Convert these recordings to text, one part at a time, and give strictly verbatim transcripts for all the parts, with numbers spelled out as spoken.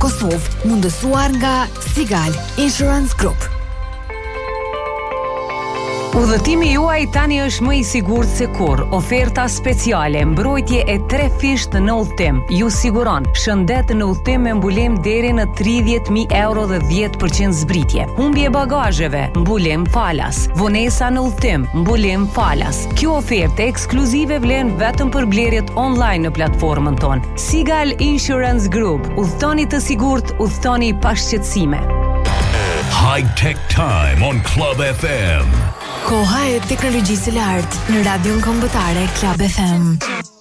Kosovë, mundësuar nga Sigal Insurance Group. Udhëtimi juaj tani është më i sigurt se kur. Oferta speciale, mbrojtje e tre fisht në udhëtim. Ju siguron shëndet në udhëtim me mbulim deri në tridhjetë mijë euro dhe dhjetë përqind zbritje. Humbje bagazheve, mbulim falas. Vonesa në udhëtim, mbulim falas. Kjo ofertë ekskluzive vlen vetëm për blerjet online në platformën tonë. Sigal Insurance Group. Udhëtoni të sigurt, udhëtoni pa shqetësime. High Tech Time on Club F M. Koha e teknologjisë lartë në radion kombëtare Club F M.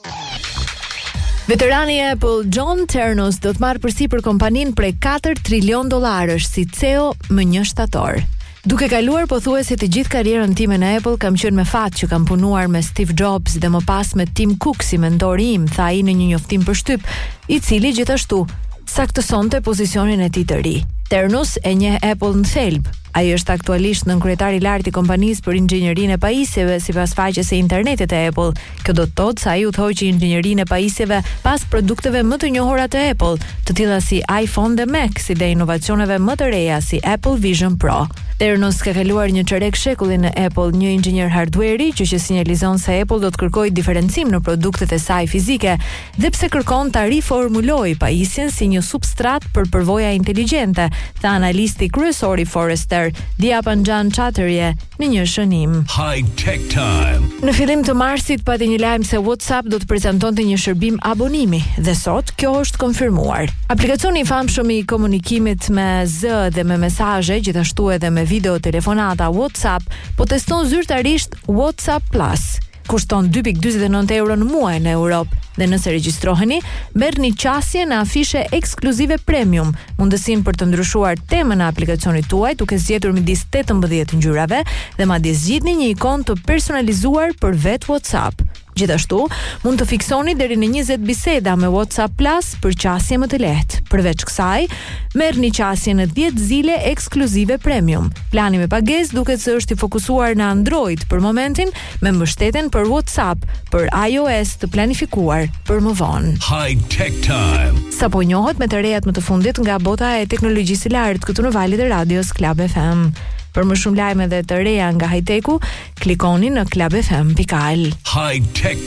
Veterani e Apple John Ternos do të marrë përsipër kompaninë prej katër trilion dollarësh si C E O më një shtator. Duke kaluar pothuajse të gjithë karrierën time në Apple, kam qenë me fat që kam punuar me Steve Jobs dhe më pas me Tim Cook si mentori im, tha ai në një njoftim për shtyp, i cili gjithashtu saktësonte pozicionin e tij të ri. Ternos e njeh Apple në thelb. Ai është aktualisht nënkryetari i lartë i kompanisë për inxhinierinë e pajisjeve sipas faqes së internetit të Apple. Kjo do të thotë se ai udhëhoqi inxhinierinë e pajisjeve pas produkteve më të njohura të Apple, të tilla si iPhone dhe Mac, si dhe inovacioneve më të reja si Apple Vision Pro. Ternos ka kaluar një çerek shekulli në Apple, një inxhinier hardware-i, që që sinjalizon se Apple do të kërkojë diferencim në produktet e saj fizike, dhe pse kërkon ta riformulojë pajisjen si një substrat për përvoja inteligjente, tha analisti kryesor i Forrester, Diapanjan Chatterjee, në një shënim. High Tech Time. Në fillim të marsit pati një lajm se WhatsApp do të prezantonte një shërbim abonimi dhe sot kjo është konfirmuar. Aplikacioni i famshëm i komunikimit me zë dhe me mesazhe, gjithashtu edhe me video telefonata WhatsApp, po teston zyrtarisht WhatsApp Plus. Kushton dy pikë dyzet e nëntë euro në muaj në Europë dhe nëse regjistroheni, merrni qasje në afishe ekskluzive premium, mundësinë për të ndryshuar temën e aplikacionit tuaj duke zgjedhur midis tetëmbëdhjetë ngjyrave dhe madje zgjidhni një ikon të personalizuar për vetë WhatsApp. Gjithashtu, mund të fiksoni deri në njëzet biseda me WhatsApp Plus për qasje më të lehtë. Përveç kësaj, merrni qasje në dhjetë zile ekskluzive premium. Plani me pagesë duket se është i fokusuar në Android për momentin, me mbështetjen për WhatsApp për iOS të planifikuar për më vonë. High Tech Time. Sapo njohet me të rejat më të fundit nga bota e teknologjisë lartë këtu në valët e radios Club F M. Për më shumë lajme dhe të reja nga high-techu, klikoni në club f m dot al. High Tech